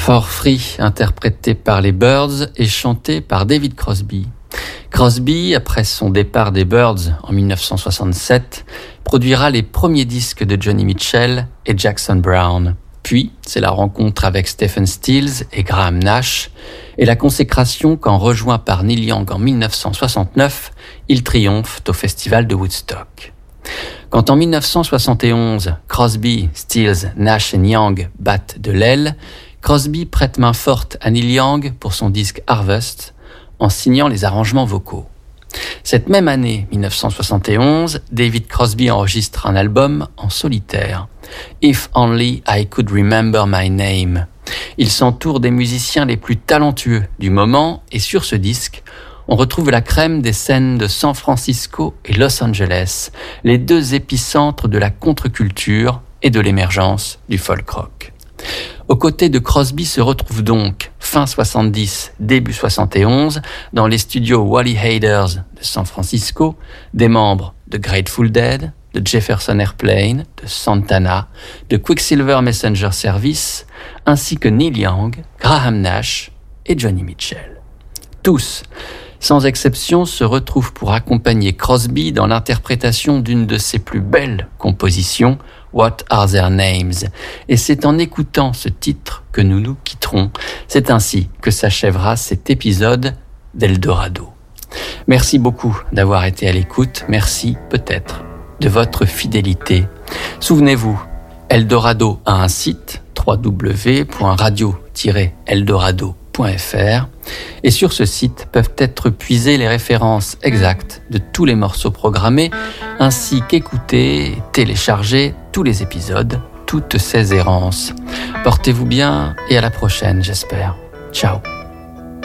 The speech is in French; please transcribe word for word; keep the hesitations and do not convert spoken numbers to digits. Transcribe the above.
For Free, interprété par les Byrds et chanté par David Crosby. Crosby, après son départ des Byrds en dix-neuf cent soixante-sept, produira les premiers disques de Johnny Mitchell et Jackson Browne. Puis, c'est la rencontre avec Stephen Stills et Graham Nash et la consécration quand, rejoint par Neil Young en dix-neuf cent soixante-neuf, ils triomphent au festival de Woodstock. Quand en dix-neuf cent soixante et onze, Crosby, Stills, Nash et Young battent de l'aile, Crosby prête main forte à Neil Young pour son disque Harvest en signant les arrangements vocaux. Cette même année, dix-neuf cent soixante et onze, David Crosby enregistre un album en solitaire, If Only I Could Remember My Name. Il s'entoure des musiciens les plus talentueux du moment et sur ce disque, on retrouve la crème des scènes de San Francisco et Los Angeles, les deux épicentres de la contre-culture et de l'émergence du folk rock. Aux côtés de Crosby se retrouvent donc, fin soixante-dix, début soixante et onze, dans les studios Wally Heider's de San Francisco, des membres de Grateful Dead, de Jefferson Airplane, de Santana, de Quicksilver Messenger Service, ainsi que Neil Young, Graham Nash et Johnny Mitchell. Tous, sans exception, se retrouvent pour accompagner Crosby dans l'interprétation d'une de ses plus belles compositions, What Are Their Names? Et c'est en écoutant ce titre que nous nous quitterons. C'est ainsi que s'achèvera cet épisode d'Eldorado. Merci beaucoup d'avoir été à l'écoute. Merci peut-être de votre fidélité. Souvenez-vous, Eldorado a un site, w w w point radio tiret eldorado point f r, et sur ce site peuvent être puisées les références exactes de tous les morceaux programmés, ainsi qu'écouter et télécharger tous les épisodes, toutes ces errances. Portez-vous bien et à la prochaine, j'espère. Ciao.